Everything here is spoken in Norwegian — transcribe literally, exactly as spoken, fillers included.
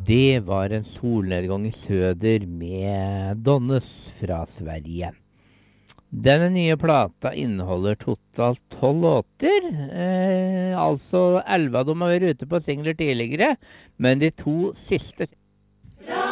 Det var en solnedgang i søder med Donnes fra Sverige. Denne nye plata inneholder totalt tolv låter, eh, altså elleve av dem har vært ute på singler tidligere, men de to siste